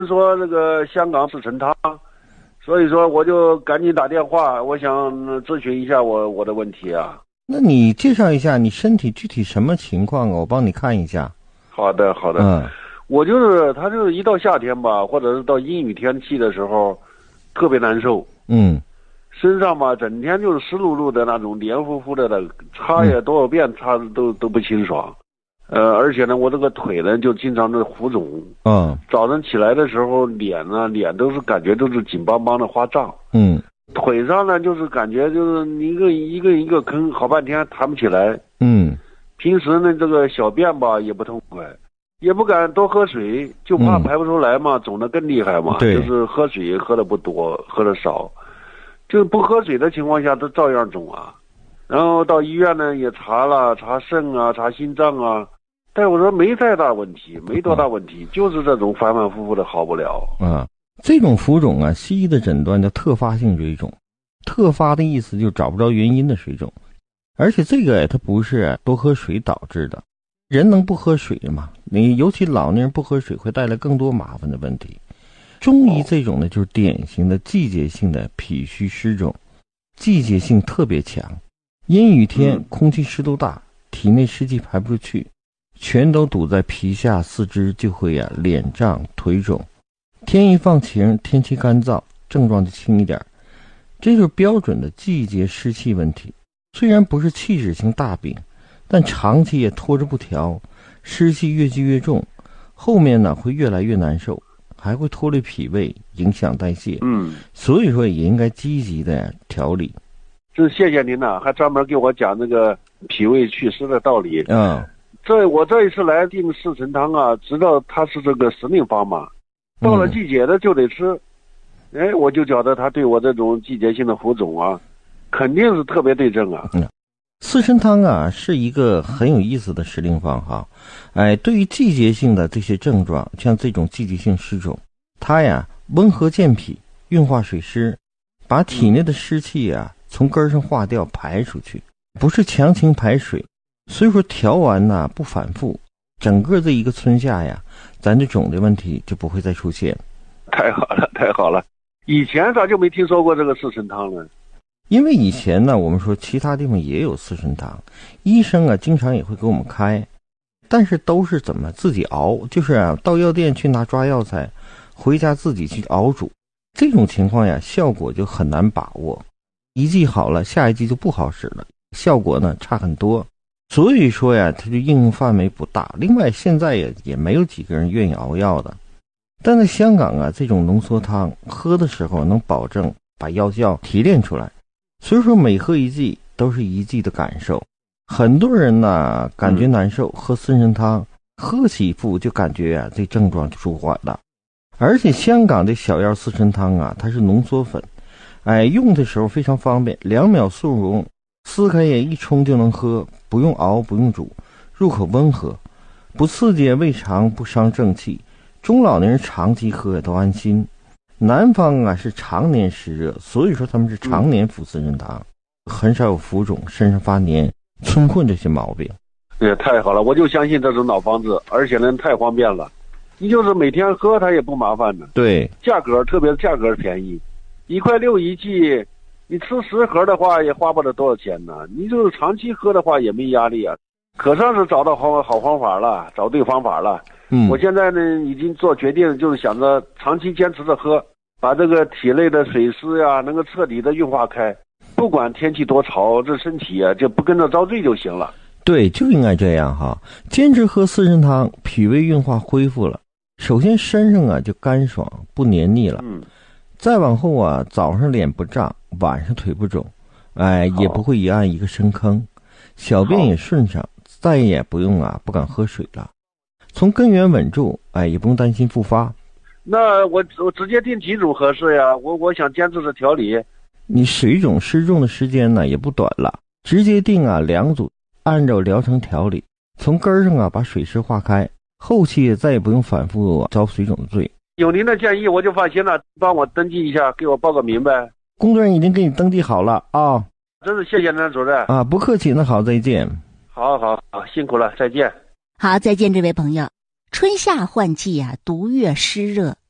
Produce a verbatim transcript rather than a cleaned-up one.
说这个香港四神汤，所以说我就赶紧打电话，我想咨询一下我我的问题啊。 那你介绍一下你身体具体什么情况啊？我帮你看一下。 好的，好的。嗯，我就是他就是一到夏天吧，或者是到阴雨天气的时候，特别难受。 嗯， 身上吧整天就是湿漉漉的那种，黏糊糊的的，擦也多少遍擦都都不清爽。呃，而且呢，我这个腿呢就经常的浮肿。 嗯， 早晨起来的时候，脸呢脸都是感觉都是紧邦邦的发胀。 嗯。 腿上呢，就是感觉就是一个一个一个坑，好半天弹不起来。 嗯， 平时呢，这个小便吧也不痛快，也不敢多喝水，就怕排不出来嘛，嗯、肿得更厉害嘛。 对， 就是喝水喝的不多，喝的少，就不喝水的情况下都照样肿啊。然后到医院呢也查了，查肾啊，查心脏啊，但我说没太大问题，没多大问题，嗯、就是这种反反复复的好不了。 啊。这种浮肿啊，西医的诊断叫特发性水肿。特发的意思就是找不着原因的水肿，而且这个它不是多喝水导致的。人能不喝水吗？你尤其老年人不喝水会带来更多麻烦的问题。中医这种呢，就是典型的季节性的脾虚湿肿，季节性特别强。阴雨天空气湿度大，体内湿气排不出去，全都堵在皮下四肢，就会啊脸胀腿肿。天一放晴，天气干燥，症状就轻一点。这就是标准的季节湿气问题。虽然不是器质性大病，但长期也拖着不调，湿气越积越重，后面呢会越来越难受，还会拖累脾胃，影响代谢。 嗯， 所以说也应该积极的调理。 这谢谢您呐、啊，还专门给我讲那个脾胃祛湿的道理。 嗯， 这我这一次来订四神汤啊，知道它是这个时令方嘛。到了季节的就得吃，嗯、哎，我就觉得他对我这种季节性的浮肿啊，肯定是特别对症啊。 嗯，四神汤啊是一个很有意思的时令方哈，哎，对于季节性的这些症状，像这种季节性湿肿，它呀温和健脾，运化水湿，把体内的湿气啊从根上化掉排出去，不是强行排水。所以说调完呢不反复，整个这一个春夏呀，咱这肿的问题就不会再出现。 太好了，太好了！以前咋就没听说过这个四神汤呢？ 因为以前呢，我们说其他地方也有四神汤，医生啊经常也会给我们开，但是都是怎么自己熬，就是啊到药店去拿抓药材，回家自己去熬煮。这种情况呀，效果就很难把握，一剂好了，下一剂就不好使了，效果呢差很多。所以说呀，它就应用范围不大。另外，现在也也没有几个人愿意熬药的。但在香港啊，这种浓缩汤喝的时候能保证把药效提炼出来，所以说每喝一剂都是一剂的感受。很多人呢感觉难受，喝四神汤喝几副就感觉啊这症状就舒缓了。而且香港的小药四神汤啊，它是浓缩粉，哎，用的时候非常方便，两秒速溶，撕开也一冲就能喝，不用熬不用煮，入口温和，不刺激胃肠，不伤正气。中老年人长期喝都安心。南方啊是常年湿热，所以说他们是常年服四神汤，很少有浮肿、身上发黏、春困这些毛病。 也太好了，我就相信这种老方子，而且呢太方便了，你就是每天喝它也不麻烦的。 对， 价格特别价格便宜，一块六一剂，你吃十盒的话也花不了多少钱呢。你就是长期喝的话也没压力啊，可算是找到好好方法了，找对方法了。 嗯， 我现在呢已经做决定，就是想着长期坚持着喝，把这个体内的水湿呀能够彻底的运化开，不管天气多潮，这身体啊就不跟着遭罪就行了。 对，就应该这样哈。坚持喝四神汤，脾胃运化恢复了，首先身上啊就干爽不黏腻了。 嗯， 再往后啊，早上脸不胀，晚上腿不肿，哎，也不会一按一个深坑，小便也顺畅，再也不用啊不敢喝水了。从根源稳住，哎，也不用担心复发。 那我我直接定几种合适呀？我我想坚持着调理。 你水肿湿重的时间呢也不短了，直接定啊两组，按照疗程调理，从根上啊把水湿化开，后期再也不用反复遭水肿的罪。 有您的建议我就放心了，帮我登记一下，给我报个名呗。 工作人员已经给你登记好了啊。 真是谢谢您主任啊，不客气，那好，再见。 好好好，辛苦了，再见。 好，再见，这位朋友。春夏换季啊，毒月湿热，